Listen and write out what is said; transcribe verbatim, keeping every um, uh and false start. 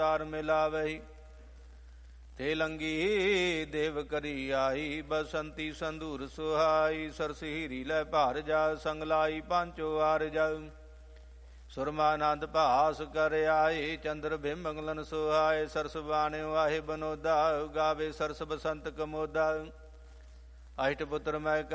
ਤਾਰ ਮਿਲਾਵਈ। ਤੇ ਲੰਗੀ ਦੇਵ ਕਰੀ ਆਈ, ਬਸੰਤੀ ਸੰਧੂਰ ਸੁਹਾਈ। ਸਰਸ ਹੀਰੀ ਲੈ ਭਾਰ ਜਾ, ਸੰਗ ਲਾਈ ਪਾਂਚੋ ਆਰ ਜਾਉ। ਸੁਰਮਾਨੰਦ ਭਾਸ ਕਰ ਆਏ, ਚੰਦਰ ਬਿੰਬ ਮੰਗਲਨ ਸੁਹਾਏ। ਸਰਸ ਬਾਣਿਓ ਆਹੇ ਬਨੋਦਾ, ਗਾਵੇ ਸਰਸ ਬਸੰਤ ਕਮੋਦਾ। ਅਸ਼ਟ ਪੁੱਤਰ ਮੈਂ